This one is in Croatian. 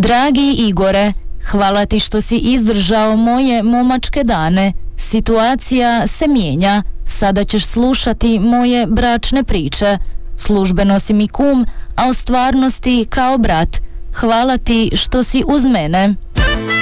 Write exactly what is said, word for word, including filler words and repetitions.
Dragi Igore, hvala ti što si izdržao moje momačke dane. Situacija se mijenja. Sada ćeš slušati moje bračne priče. Službeno si mi kum, a u stvarnosti kao brat. Hvala ti što si uz mene.